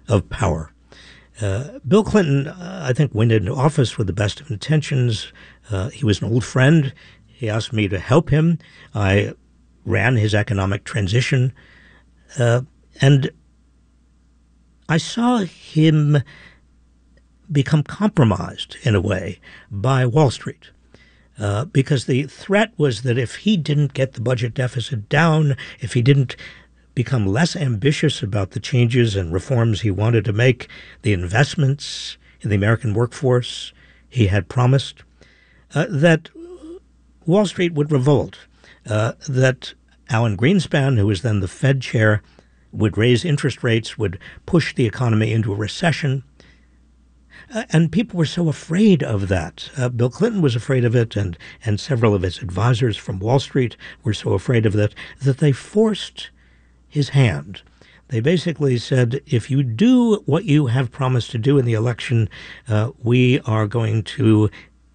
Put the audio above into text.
of power. Bill Clinton, I think, went into office with the best of intentions. He was an old friend. He asked me to help him. I ran his economic transition. And I saw him become compromised, in a way, by Wall Street. Because the threat was that if he didn't get the budget deficit down, if he didn't become less ambitious about the changes and reforms he wanted to make, the investments in the American workforce he had promised, that Wall Street would revolt, that Alan Greenspan, who was then the Fed chair, would raise interest rates, would push the economy into a recession. And people were so afraid of that. Bill Clinton was afraid of it, and several of his advisors from Wall Street were so afraid of that they forced his hand. They basically said, if you do what you have promised to do in the election, we are going to